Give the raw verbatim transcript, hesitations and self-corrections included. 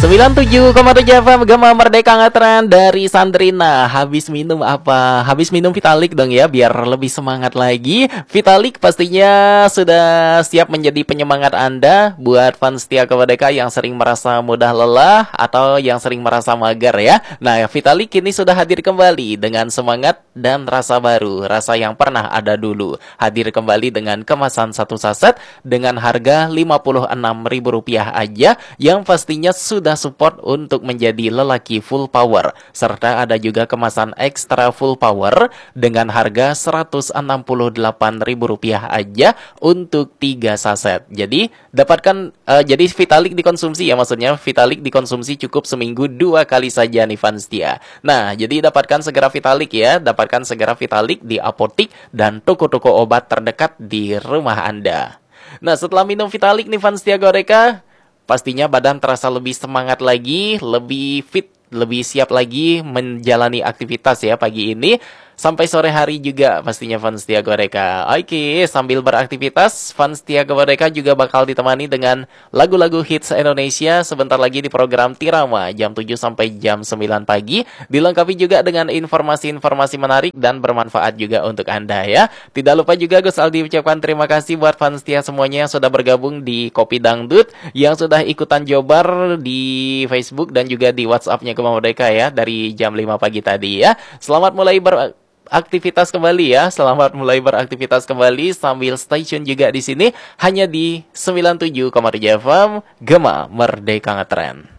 sembilan puluh tujuh koma tujuh F M Gema Merdeka Ngetren dari Sandrina. Habis minum apa? Habis minum Vitalik dong ya, biar lebih semangat lagi. Vitalik pastinya sudah siap menjadi penyemangat Anda buat fans setia Kemerdeka yang sering merasa mudah lelah atau yang sering merasa mager ya. Nah, Vitalik kini sudah hadir kembali dengan semangat dan rasa baru, rasa yang pernah ada dulu. Hadir kembali dengan kemasan satu saset dengan harga lima puluh enam ribu rupiah aja, yang pastinya sudah support untuk menjadi lelaki full power. Serta ada juga kemasan ekstra full power dengan harga seratus enam puluh delapan ribu rupiah aja untuk tiga saset. Jadi dapatkan uh, jadi Vitalik dikonsumsi ya, maksudnya Vitalik dikonsumsi cukup seminggu dua kali saja nih fans setia. Nah, jadi dapatkan segera Vitalik ya, dapatkan segera Vitalik di apotik dan toko-toko obat terdekat di rumah Anda. Nah, setelah minum Vitalik nih fans setia Kemerdeka, pastinya badan terasa lebih semangat lagi, lebih fit, lebih siap lagi menjalani aktivitas ya pagi ini. Sampai sore hari juga pastinya fans setia Kemerdeka. Oke, sambil beraktivitas, fans setia Kemerdeka juga bakal ditemani dengan lagu-lagu hits Indonesia sebentar lagi di program Tirama jam tujuh sampai jam sembilan pagi. Dilengkapi juga dengan informasi-informasi menarik dan bermanfaat juga untuk Anda ya. Tidak lupa juga Gus Aldi ucapkan terima kasih buat fans setia semuanya yang sudah bergabung di Kopi Dangdut, yang sudah ikutan jobar di Facebook dan juga di WhatsApp-nya Kemerdeka ya dari jam lima pagi tadi ya. Selamat mulai ber aktivitas kembali ya. Selamat mulai beraktivitas kembali sambil stay tune juga di sini hanya di sembilan puluh tujuh koma tujuh F M Gema Merdeka Ngetren.